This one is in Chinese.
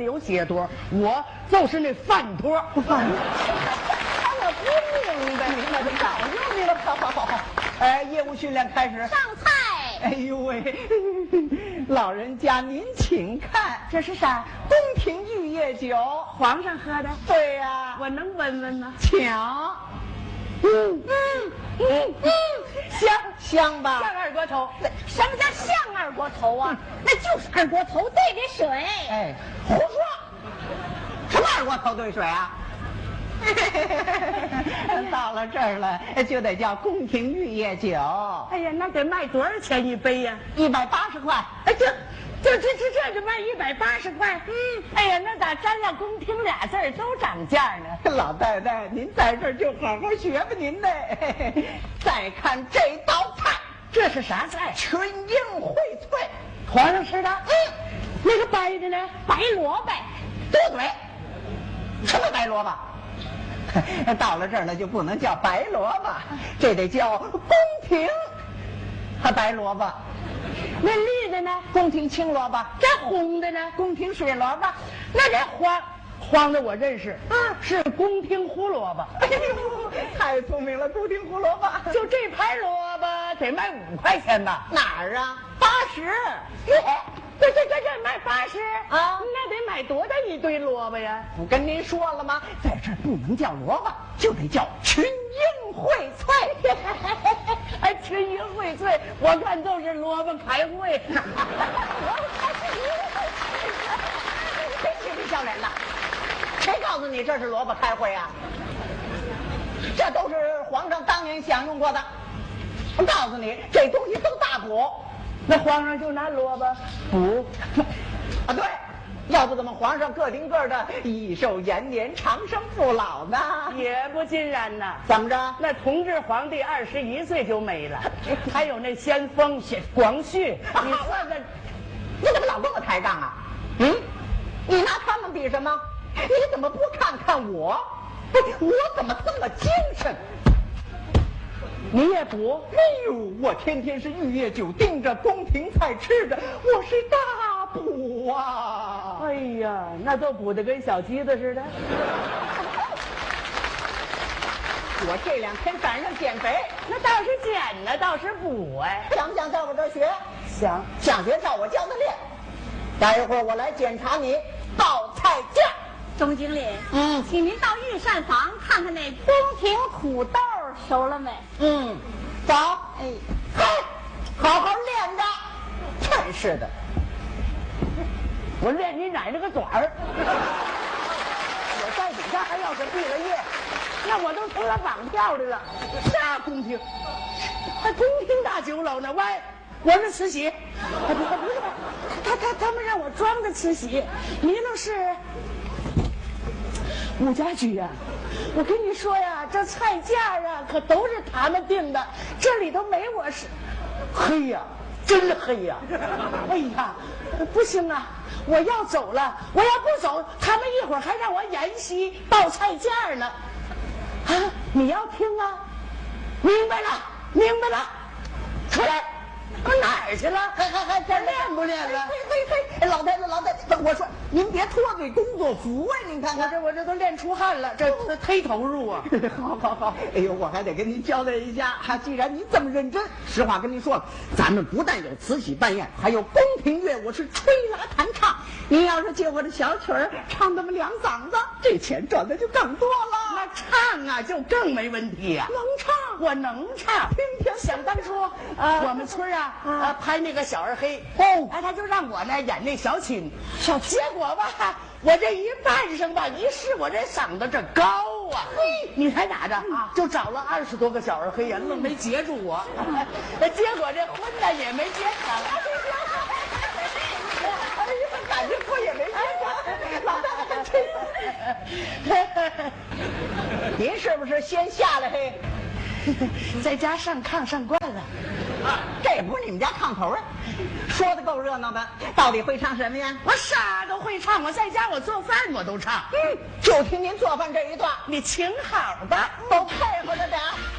得有解脱，我就是那饭托。 饭托，我不明白，明白就早就明白。好。业务训练开始。 上菜。 哎呦喂，老人家您请看， 这是啥？ 宫廷玉液酒， 皇上喝的。 对呀， 我能闻闻吗？ 抢。香吧？ 像二锅头。 什么叫像二锅头啊？那就是二锅头兑着水。 哎，胡说！什么二锅头兑水啊？到了这儿了，就得叫宫廷玉液酒。 哎呀，那得卖多少钱一杯呀 ？180块。 哎，这就卖180块。哎呀，那咋沾了宫廷俩字都涨价呢？ 老太太，您在这儿就好好学吧您呢。再看这道菜， 这是啥菜？ 群英荟萃， 皇上吃的。那个白的呢？ 白萝卜。 多嘴，什么白萝卜？到了这儿了就不能叫白萝卜，这得叫宫廷白萝卜。 那绿的呢？ 宫廷青萝卜。 这红的呢？ 宫廷水萝卜。 那这黄的我认识，是宫廷胡萝卜。 哎呦，太聪明了，宫廷胡萝卜。 就这盘萝卜得卖5块钱吧？ 哪儿啊？80。 这卖80 啊？ 那得买多大一堆萝卜呀？ 不跟您说了吗？在这儿不能叫萝卜，就得叫群英荟萃。 哎，群英荟萃，我看都是萝卜开会。 别嬉皮笑脸的，谁告诉你这是萝卜开会啊？这都是皇上当年享用过的。我告诉你，这东西都大补。 那皇上就拿萝卜补啊？对，要不怎么皇上个顶个的益寿延年、长生不老呢？ 也不尽然呐。 怎么着？ 那同治皇帝21岁就没了，还有那先锋广旭，你说这， 你怎么老跟我抬杠啊？你拿他们比什么？你怎么不看看我？我怎么这么精神？ 你也补？ 哎呦，我天天是玉液酒盯着，宫廷菜吃着，我是大补啊！ 哎呀，那都补得跟小鸡子似的。 我这2天赶上减肥， 那倒是减呢，倒是补哎。 想不想在我这儿学？ 想学照我教的练。待一会儿我来检查你报菜价。 钟经理，请您到御膳房看看那宫廷土豆熟了没？ 走。好好练着。真是的， 我练你奶奶个爪儿！我在底下还要是毕了业，那我都成了绑票的了。啥宫廷？还宫廷大酒楼呢？喂，我是慈禧。不是，他们让我装的慈禧，你那是武家驹呀。我跟你说呀，这菜价啊可都是他们定的，这里头没我是。黑呀，真黑呀！哎呀，不行啊，我要走了，我要不走，他们一会儿还让我演戏报菜价呢。啊，你要听啊？明白了，出来。我哪儿去了？还这练不练了？ 嘿，老太太，我说您别脱嘴工作服啊！您看看， 我这都练出汗了，这忒投入啊！ 好，哎呦，我还得跟您交代一下，既然您这么认真，实话跟您说了，咱们不但有慈禧办宴，还有宫廷乐，我是吹拉弹唱。您要是借我的小曲儿唱那么2嗓子，这钱赚的就更多了。 那唱啊，就更没问题呀。 能唱， 我能唱。想当初，我们村拍那个小二黑，他就让我呢演那小青，结果吧，我这一扮上吧，一试我这嗓子这高啊，你猜咋着？就找了20多个小二黑呀，愣没截住我，结果这婚呢也没结成。 感觉我也没结成，老大这，您是不是先下来嘿？ 在家上炕上惯了， 这不是你们家炕头啊？说的够热闹的，到底会唱什么呀？ 我啥都会唱，我在家我做饭我都唱。 就听您做饭这一段， 你请好吧， 都配合着点。